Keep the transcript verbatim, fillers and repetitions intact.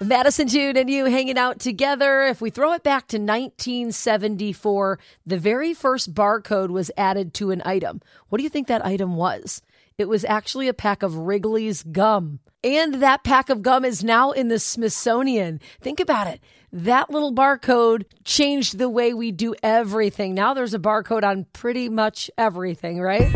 Madison, June, and you hanging out together. If we throw it back to nineteen seventy-four, the very first barcode was added to an item. What do you think that item was? It was actually a pack of Wrigley's gum. And that pack of gum is now in the Smithsonian. Think about it. That little barcode changed the way we do everything. Now there's a barcode on pretty much everything, right?